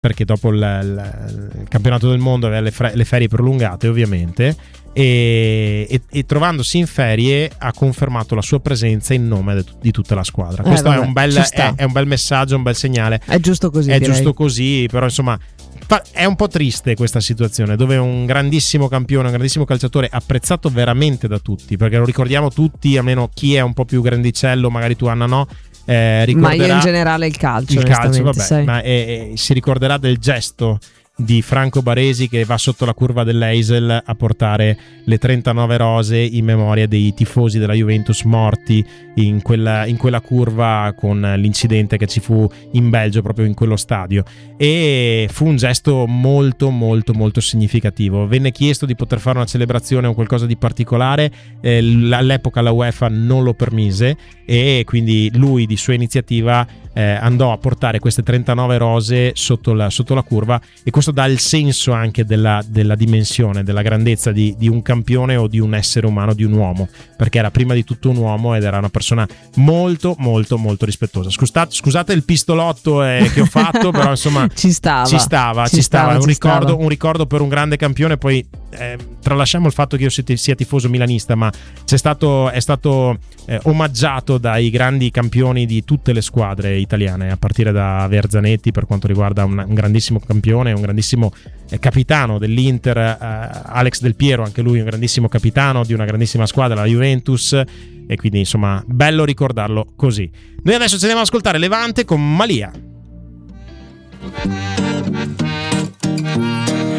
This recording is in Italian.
perché dopo il campionato del mondo aveva le ferie prolungate ovviamente, e trovandosi in ferie ha confermato la sua presenza in nome di tutta la squadra. Questo vabbè, è un bel messaggio, un bel segnale. È giusto così, è direi. giusto così, però insomma è un po' triste questa situazione, dove un grandissimo campione, un grandissimo calciatore, apprezzato veramente da tutti, perché lo ricordiamo tutti, almeno chi è un po' più grandicello, magari tu Anna no, ricorderà, ma io in generale il calcio vabbè, sai. ma si ricorderà del gesto di Franco Baresi che va sotto la curva dell'Eisel a portare le 39 rose in memoria dei tifosi della Juventus morti in quella curva con l'incidente che ci fu in Belgio proprio in quello stadio, e fu un gesto molto molto molto significativo. Venne chiesto di poter fare una celebrazione o qualcosa di particolare, all'epoca la UEFA non lo permise e quindi lui di sua iniziativa andò a portare queste 39 rose sotto la curva, e questo dà il senso anche della dimensione, della grandezza di un campione o di un essere umano, di un uomo, perché era prima di tutto un uomo ed era una persona molto molto molto rispettosa. Scusate il pistolotto che ho fatto, però insomma ci stava. Un ricordo per un grande campione. Poi tralasciamo il fatto che io sia tifoso milanista, ma è stato omaggiato dai grandi campioni di tutte le squadre italiane, a partire da Verzanetti per quanto riguarda un grandissimo campione, un grandissimo capitano dell'Inter, Alex Del Piero, anche lui un grandissimo capitano di una grandissima squadra, la Juventus, e quindi insomma bello ricordarlo così. Noi adesso ci andiamo ad ascoltare Levante con Malia.